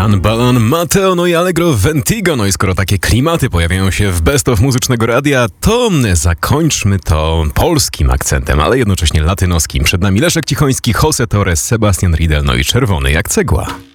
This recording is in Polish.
Jan Balon, Matteo, no i Allegro Ventigo. No i skoro takie klimaty pojawiają się w Best of Muzycznego Radia, to zakończmy to polskim akcentem, ale jednocześnie latynoskim. Przed nami Leszek Cichoński, Jose Torres, Sebastian Riedel, no i Czerwony jak cegła.